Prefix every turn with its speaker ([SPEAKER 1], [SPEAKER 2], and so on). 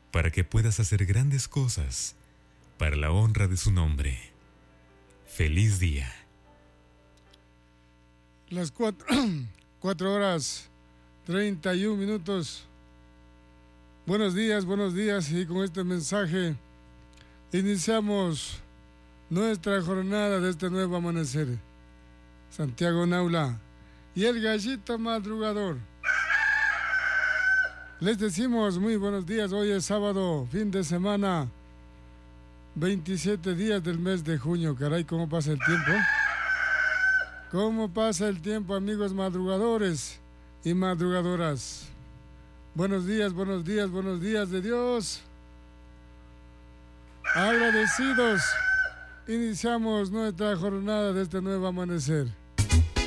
[SPEAKER 1] para que puedas hacer grandes cosas para la honra de su nombre. Feliz día.
[SPEAKER 2] Las 4:31. Buenos días, y con este mensaje iniciamos nuestra jornada de este nuevo amanecer. Santiago Naula y el gallito madrugador. Les decimos muy buenos días. Hoy es sábado, fin de semana, 27 días del mes de junio. Caray, ¿cómo pasa el tiempo? ¿Cómo pasa el tiempo, amigos madrugadores y madrugadoras? Buenos días de Dios. Agradecidos, iniciamos nuestra jornada de este nuevo amanecer.